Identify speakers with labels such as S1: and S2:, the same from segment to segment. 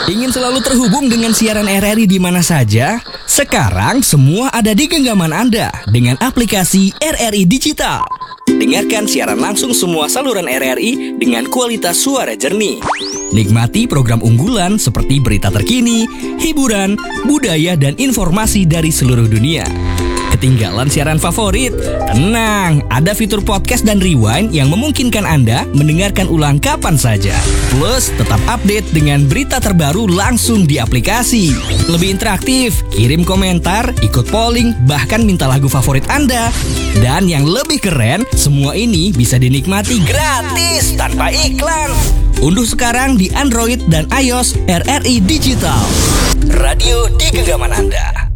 S1: Ingin selalu terhubung dengan siaran RRI di mana saja? Sekarang semua ada di genggaman Anda dengan aplikasi RRI Digital. Dengarkan siaran langsung semua saluran RRI dengan kualitas suara jernih. Nikmati program unggulan seperti berita terkini, hiburan, budaya, dan informasi dari seluruh dunia. Ketinggalan siaran favorit? Tenang, ada fitur podcast dan rewind yang memungkinkan Anda mendengarkan ulang kapan saja. Plus, tetap update dengan berita terbaru langsung di aplikasi. Lebih interaktif, kirim komentar, ikut polling, bahkan minta lagu favorit Anda. Dan yang lebih keren, semua ini bisa dinikmati gratis tanpa iklan. Unduh sekarang di Android dan iOS RRI Digital. Radio di genggaman Anda.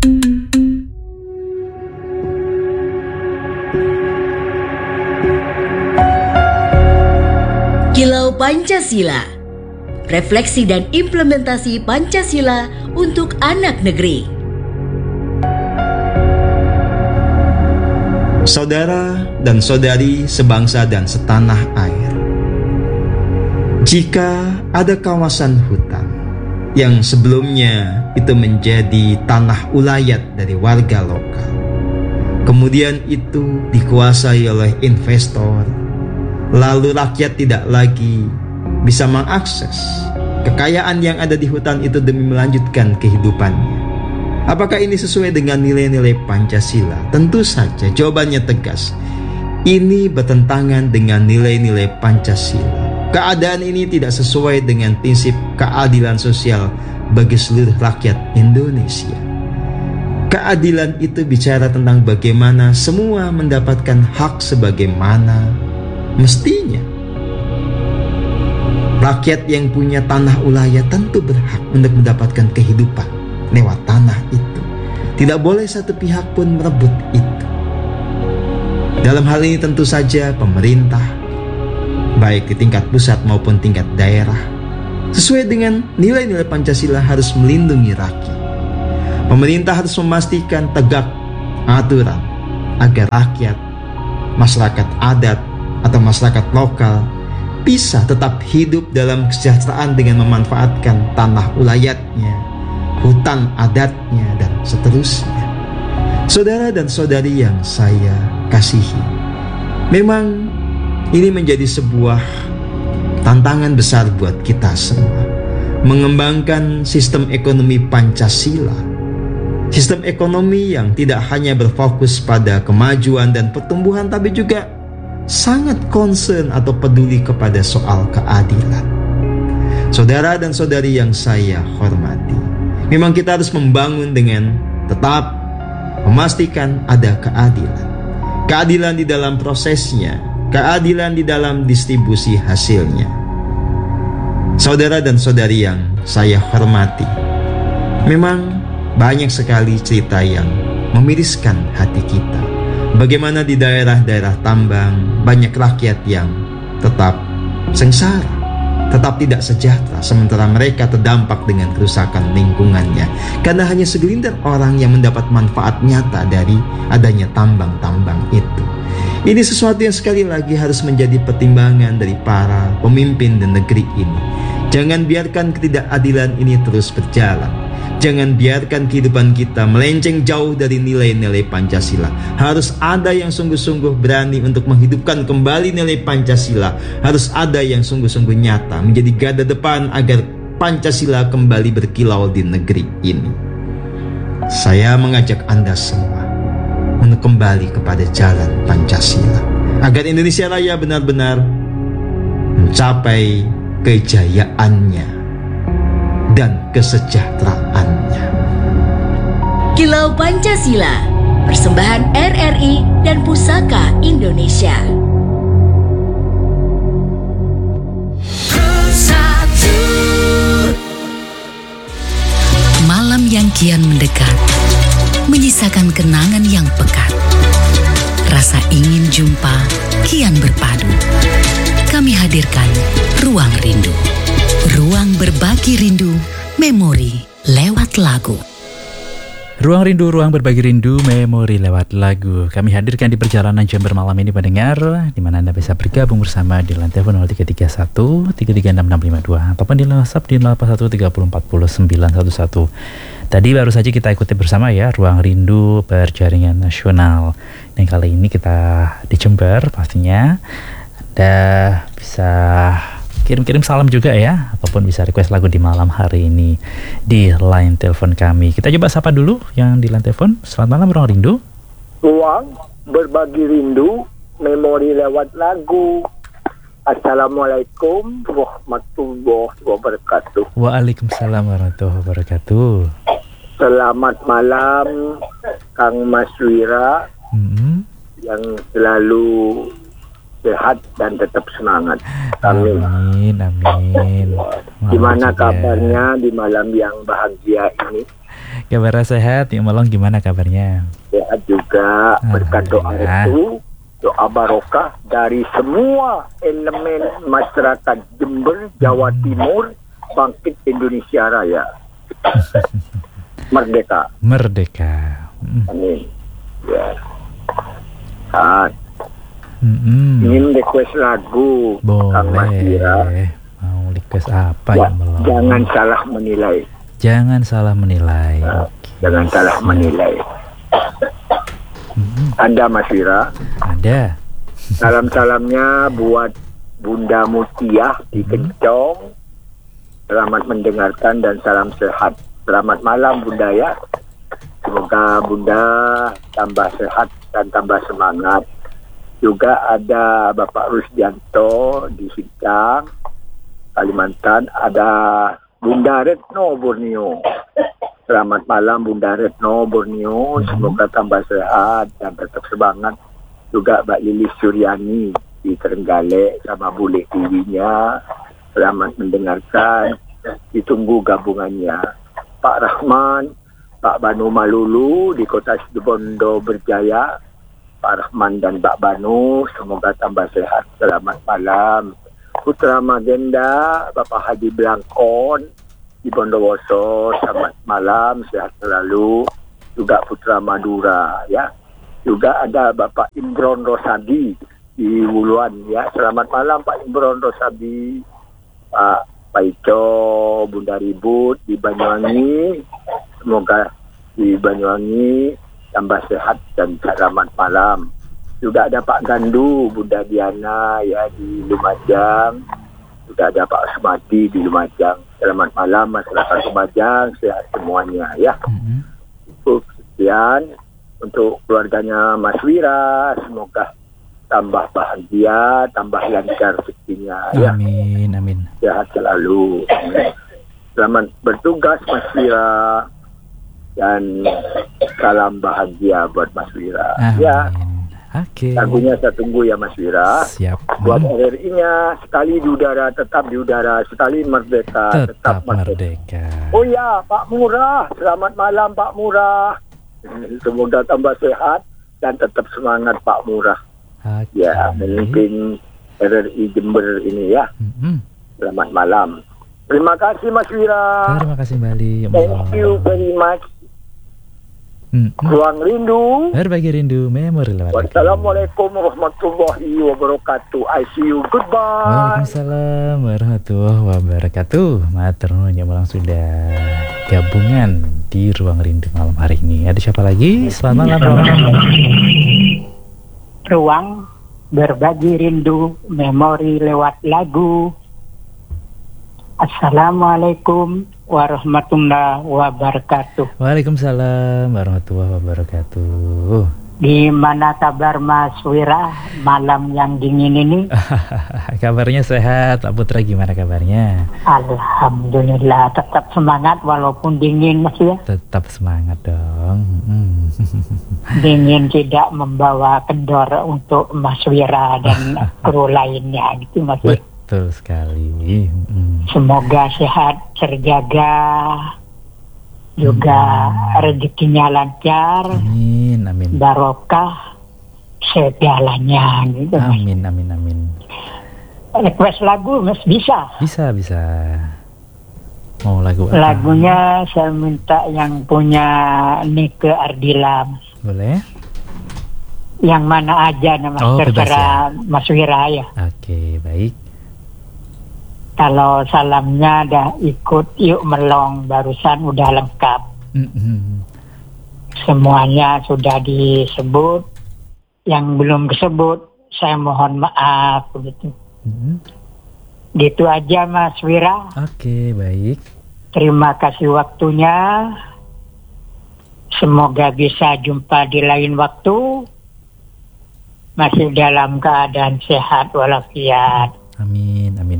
S2: Kilau Pancasila. Refleksi dan implementasi Pancasila untuk anak negeri.
S3: Saudara dan saudari sebangsa dan setanah air. Jika ada kawasan hutan yang sebelumnya itu menjadi tanah ulayat dari warga lokal, kemudian itu dikuasai oleh investor, lalu rakyat tidak lagi bisa mengakses kekayaan yang ada di hutan itu demi melanjutkan kehidupannya. Apakah ini sesuai dengan nilai-nilai Pancasila? Tentu saja jawabannya tegas. Ini bertentangan dengan nilai-nilai Pancasila. Keadaan ini tidak sesuai dengan prinsip keadilan sosial bagi seluruh rakyat Indonesia. Keadilan itu bicara tentang bagaimana semua mendapatkan hak sebagaimana mestinya. Rakyat yang punya tanah ulayat tentu berhak untuk mendapatkan kehidupan lewat tanah itu. Tidak boleh satu pihak pun merebut itu. Dalam hal ini tentu saja pemerintah, baik di tingkat pusat maupun tingkat daerah, sesuai dengan nilai-nilai Pancasila harus melindungi rakyat. Pemerintah harus memastikan tegak aturan agar rakyat, masyarakat adat, atau masyarakat lokal bisa tetap hidup dalam kesejahteraan dengan memanfaatkan tanah ulayatnya, hutan adatnya, dan seterusnya. Saudara dan saudari yang saya kasihi, memang ini menjadi sebuah tantangan besar buat kita semua, mengembangkan sistem ekonomi Pancasila. Sistem ekonomi yang tidak hanya berfokus pada kemajuan dan pertumbuhan, tapi juga sangat concern atau peduli kepada soal keadilan. Saudara dan saudari yang saya hormati, memang kita harus membangun dengan tetap memastikan ada keadilan. Keadilan di dalam prosesnya, keadilan di dalam distribusi hasilnya. Saudara dan saudari yang saya hormati, memang banyak sekali cerita yang memiriskan hati kita. Bagaimana di daerah-daerah tambang banyak rakyat yang tetap sengsara, tetap tidak sejahtera, sementara mereka terdampak dengan kerusakan lingkungannya karena hanya segelintir orang yang mendapat manfaat nyata dari adanya tambang-tambang itu. Ini sesuatu yang sekali lagi harus menjadi pertimbangan dari para pemimpin di negeri ini. Jangan biarkan ketidakadilan ini terus berjalan. Jangan biarkan kehidupan kita melenceng jauh dari nilai-nilai Pancasila. Harus ada yang sungguh-sungguh berani untuk menghidupkan kembali nilai Pancasila. Harus ada yang sungguh-sungguh nyata menjadi garda depan agar Pancasila kembali berkilau di negeri ini. Saya mengajak Anda semua untuk kembali kepada jalan Pancasila, agar Indonesia Raya benar-benar mencapai kejayaannya dan kesejahteraannya.
S2: Kilau Pancasila, persembahan RRI dan Pusaka Indonesia.
S4: Malam yang kian mendekat menyisakan kenangan yang pekat. Rasa ingin jumpa kian berpadu. Kami hadirkan Ruang Rindu. Ruang berbagi rindu, memori lewat lagu.
S5: Ruang rindu, ruang berbagi rindu, memori lewat lagu. Kami hadirkan di perjalanan Jember malam ini pendengar, di mana Anda bisa bergabung bersama di line telepon 0331 336652 ataupun di WhatsApp di 0813400911. Tadi baru saja kita ikuti bersama ya ruang rindu berjaringan nasional. Dan kali ini kita di Jember pastinya. Anda bisa kirim-kirim salam juga ya, ataupun bisa request lagu di malam hari ini di line telepon kami. Kita coba sapa dulu yang di line telepon. Selamat malam ruang rindu.
S6: Ruang berbagi rindu, memori lewat lagu. Assalamualaikum warahmatullahi wabarakatuh.
S5: Waalaikumsalam warahmatullahi wabarakatuh.
S6: Selamat malam Kang Mas Wira, yang selalu sehat dan tetap semangat. Amin.
S5: Amin, amin.
S6: Gimana kabarnya di malam yang bahagia ini?
S5: Kabarnya sehat, ya Malong, gimana kabarnya?
S6: Sehat juga, berkat doa itu, doa barokah dari semua elemen masyarakat Jember, Jawa Timur, bangkit Indonesia Raya. Merdeka.
S5: Merdeka.
S6: Amin. Ya. Ingin request lagu Kang Mas Wira.
S5: Boleh. Mau request apa
S6: Ya,
S5: ya Malong?
S6: jangan salah menilai.
S5: Jangan salah menilai.
S6: Jangan salah menilai. Anda Mas Wira,
S5: Ada.
S6: salam-salamnya buat Bunda Mutiah di Kencong. Selamat mendengarkan dan salam sehat. Selamat malam Bunda ya. Semoga Bunda tambah sehat dan tambah semangat. Juga ada Bapak Rusdianto di Sintang, Kalimantan. Ada Bunda Retno Borneo. Selamat malam Bunda Retno Borneo. Semoga tambah sehat dan tetap semangat. Juga Mbak Lilis Suryani di Trenggalek sama Bule TV-nya. Selamat mendengarkan. Ditunggu gabungannya. Pak Rahman, Pak Banu Malulu di Kota Situbondo Berjaya. Pak Rahman dan Mbak Banu, semoga tambah sehat. Selamat malam. Putra Magenda, Bapak Haji Blangkon di Bondowoso, selamat malam, sehat selalu. Juga Putra Madura ya. Juga ada Bapak Imron Rosadi di Wuluan ya. Selamat malam Pak Imron Rosadi. Pak Paico, Bunda Ribut di Banyuwangi. Semoga di Banyuwangi tambah sehat dan selamat malam. Juga ada Pak Gandu, Bunda Diana ya di Lumajang. Juga ada Pak Asmadi di Lumajang. Selamat malam masyarakat Lumajang, sehat semuanya ya. Sekian untuk keluarganya Mas Wira, semoga tambah bahagia, tambah lancar rezekinya ya.
S5: Amin, amin.
S6: Sehat selalu. Selamat bertugas Mas Wira. Dan salam bahagia buat Mas Wira.
S5: Amin.
S6: Ya,
S5: Oke.
S6: lagunya saya tunggu ya Mas Wira.
S5: Siap.
S6: Buat RRI-nya, sekali di udara tetap di udara, sekali merdeka
S5: Tetap merdeka.
S6: Oh ya, Pak Murah, selamat malam Pak Murah. Semoga tambah sehat dan tetap semangat Pak Murah.
S5: Oke.
S6: Ya, memimpin RRI Jember ini ya. Selamat malam. Terima kasih Mas Wira.
S5: Terima kasih kembali.
S6: Thank you very much. Ruang rindu.
S5: Berbagi rindu, memori lewat lagu.
S6: Wassalamualaikum warahmatullahi wabarakatuh. I see you. Goodbye.
S5: Waalaikumsalam warahmatullahi wabarakatuh. Matur nuwun ya Malang sudah gabungan di ruang rindu malam hari ini. Ada siapa lagi? Selamat malam.
S7: Ruang berbagi rindu, memori lewat lagu. Assalamualaikum warahmatullahi wabarakatuh.
S5: Waalaikumsalam warahmatullahi wabarakatuh.
S7: Gimana kabar Mas Wira malam yang dingin ini?
S5: Kabarnya sehat. Pak Putra gimana kabarnya?
S7: Alhamdulillah, tetap semangat walaupun dingin Mas ya.
S5: Tetap semangat dong.
S7: Dingin tidak membawa kendor untuk Mas Wira dan kru lainnya gitu Mas ya.
S5: Betul sekali.
S7: Semoga sehat, terjaga, juga rezekinya lancar,
S5: Amin, amin.
S7: barokah segalanya gitu.
S5: Amin, amin, amin.
S7: Request lagu Mas bisa?
S5: Bisa. Mau lagu apa?
S7: Lagunya saya minta yang punya Nike Ardila.
S5: Boleh?
S7: Yang mana aja nama
S5: Bebas
S7: terserah Mas Wira ya.
S5: Oke, baik.
S7: Kalau salamnya dah ikut yuk melong barusan udah lengkap. Semuanya sudah disebut. Yang belum disebut saya mohon maaf begitu. Gitu aja Mas Wira.
S5: Oke, baik.
S7: Terima kasih waktunya. Semoga bisa jumpa di lain waktu. Masih dalam keadaan sehat walafiat.
S5: Amin, amin.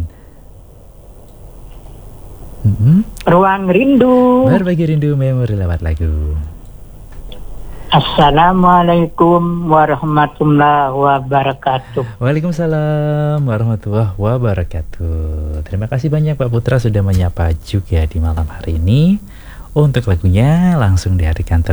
S7: Ruang Rindu.
S5: Berbagi rindu memori lewat lagu.
S7: Assalamualaikum warahmatullahi wabarakatuh.
S5: Waalaikumsalam warahmatullahi wabarakatuh. Terima kasih banyak Pak Putra sudah menyapa juga di malam hari ini. Untuk lagunya langsung dihadirkan terlebih